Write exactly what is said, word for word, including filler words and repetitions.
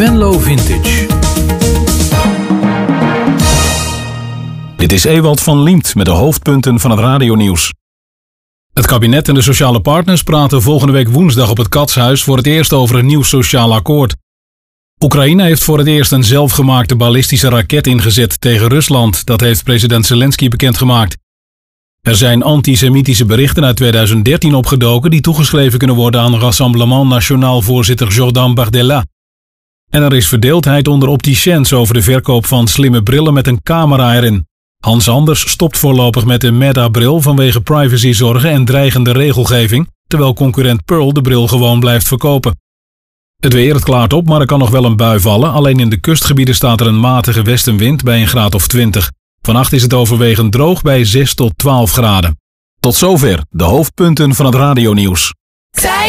Venlo Vintage. Dit is Ewald van Liemt met de hoofdpunten van het radionieuws. Het kabinet en de sociale partners praten volgende week woensdag op het Katshuis voor het eerst over een nieuw sociaal akkoord. Oekraïne heeft voor het eerst een zelfgemaakte ballistische raket ingezet tegen Rusland. Dat heeft president Zelensky bekendgemaakt. Er zijn antisemitische berichten uit tweeduizend dertien opgedoken die toegeschreven kunnen worden aan Rassemblement National voorzitter Jordan Bardella. En er is verdeeldheid onder opticiens over de verkoop van slimme brillen met een camera erin. Hans Anders stopt voorlopig met de Meta-bril vanwege privacyzorgen en dreigende regelgeving, terwijl concurrent Pearl de bril gewoon blijft verkopen. Het weer, het klaart op, maar er kan nog wel een bui vallen. Alleen in de kustgebieden staat er een matige westenwind bij een graad of twintig. Vannacht is het overwegend droog bij zes tot twaalf graden. Tot zover de hoofdpunten van het radionieuws.